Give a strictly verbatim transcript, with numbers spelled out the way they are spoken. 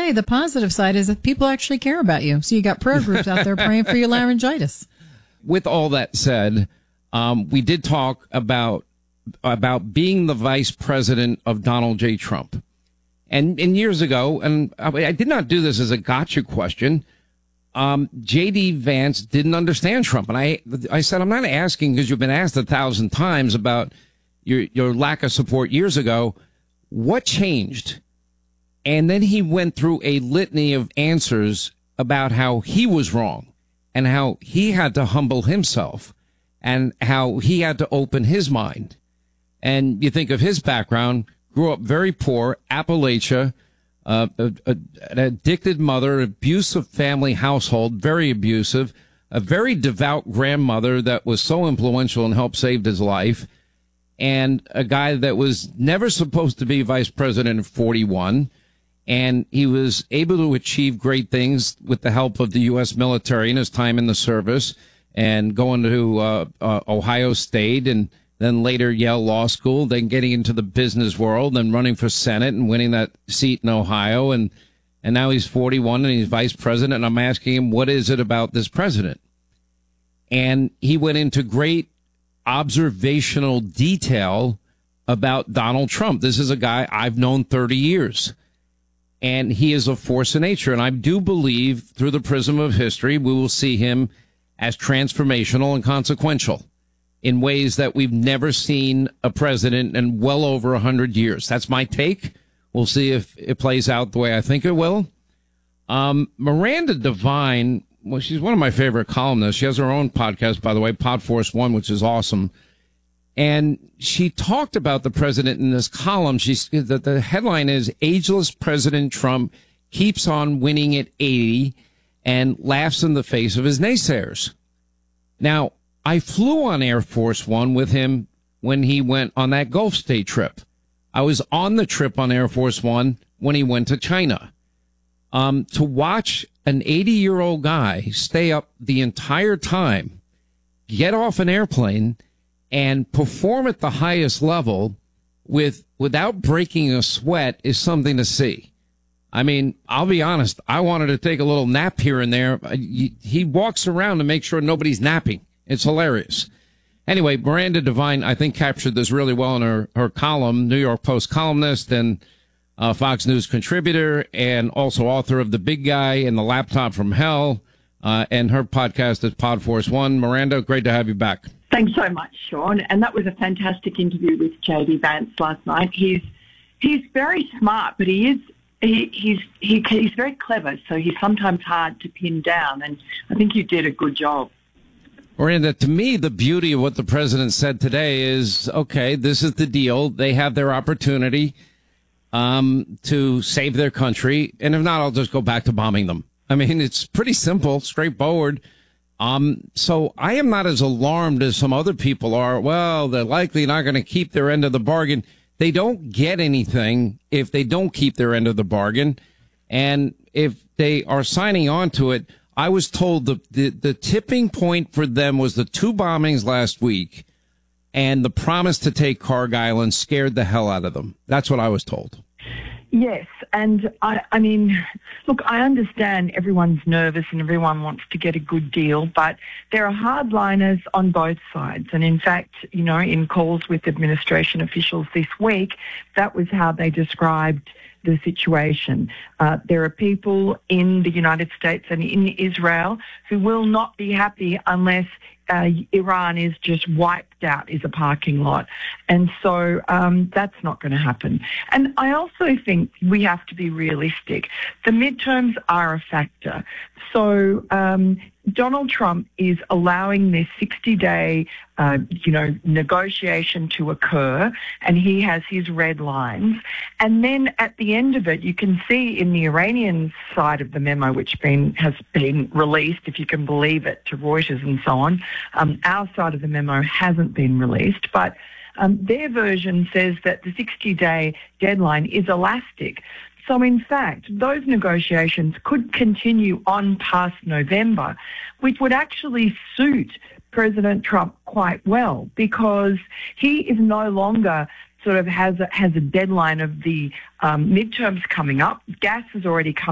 say the positive side is that people actually care about you. So you got prayer groups out there praying for your laryngitis. With all that said, um, we did talk about about being the vice president of Donald J. Trump. And, and years ago, and I, I did not do this as a gotcha question, um, J D. Vance didn't understand Trump. And I I said, I'm not asking because you've been asked a thousand times about your your lack of support years ago. What changed? And then he went through a litany of answers about how he was wrong and how he had to humble himself and how he had to open his mind. And you think of his background, grew up very poor, Appalachia, uh, a, a, an addicted mother, abusive family household, very abusive, a very devout grandmother that was so influential and helped save his life, and a guy that was never supposed to be vice president at forty-one. And he was able to achieve great things with the help of the U S military in his time in the service and going to uh, uh, Ohio State and then later Yale Law School, then getting into the business world and running for Senate and winning that seat in Ohio. And, and now he's forty-one and he's vice president. And I'm asking him, what is it about this president? And he went into great observational detail about Donald Trump. This is a guy I've known thirty years. And he is a force of nature. And I do believe through the prism of history, we will see him as transformational and consequential in ways that we've never seen a president in well over one hundred years. That's my take. We'll see if it plays out the way I think it will. Um, Miranda Devine, well, she's one of my favorite columnists. She has her own podcast, by the way, Podforce One, which is awesome. And she talked about the president in this column. She's the, the headline is "Ageless President Trump Keeps on Winning at eighty and Laughs in the Face of His Naysayers." Now, I flew on Air Force One with him when he went on that Gulf State trip. I was on the trip on Air Force One when he went to China. Um, to watch an eighty-year-old guy stay up the entire time, get off an airplane, and perform at the highest level with without breaking a sweat is something to see. I mean, I'll be honest, I wanted to take a little nap here and there. He walks around to make sure nobody's napping. It's hilarious. Anyway, Miranda Devine, I think, captured this really well in her, her column, New York Post columnist and uh, Fox News contributor, and also author of The Big Guy and The Laptop from Hell. Uh, and her podcast is Podforce One. Miranda, great to have you back. Thanks so much, Sean. And that was a fantastic interview with J D. Vance last night. He's he's very smart, but he is he, he's he, he's very clever. So he's sometimes hard to pin down. And I think you did a good job. Miranda, to me, the beauty of what the president said today is, okay, this is the deal. They have their opportunity um, to save their country. And if not, I'll just go back to bombing them. I mean, it's pretty simple, straightforward. Um, so I am not as alarmed as some other people are. Well, they're likely not going to keep their end of the bargain. They don't get anything if they don't keep their end of the bargain. And if they are signing on to it, I was told the, the, the tipping point for them was the two bombings last week, and the promise to take Cargyle scared the hell out of them. That's what I was told. Yes, and I, I mean, look, I understand everyone's nervous and everyone wants to get a good deal, but there are hardliners on both sides. And in fact, you know, in calls with administration officials this week, that was how they described the situation. Uh, there are people in the United States and in Israel who will not be happy unless uh, Iran is just wiped out as a parking lot. And so um, that's not going to happen. And I also think we have to be realistic. The midterms are a factor. So um, Donald Trump is allowing this sixty-day, uh, you know, negotiation to occur, and he has his red lines. And then at the end of it, you can see in the Iranian side of the memo, which been, has been released, if you can believe it, to Reuters and so on. Um, our side of the memo hasn't been released, but um, their version says that the sixty-day deadline is elastic. So, in fact, those negotiations could continue on past November, which would actually suit President Trump quite well, because he is no longer sort of has a, has a deadline of the um, midterms coming up. Gas has already come